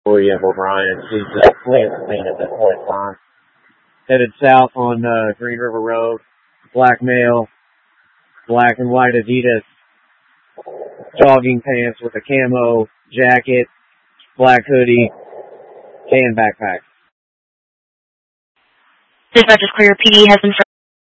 William O'Brien. He's fleeing the scene at this point in time. Headed south on Green River Road. Black male, black and white Adidas jogging pants with a camo jacket, black hoodie, and backpack. Dispatch is clear. PD has been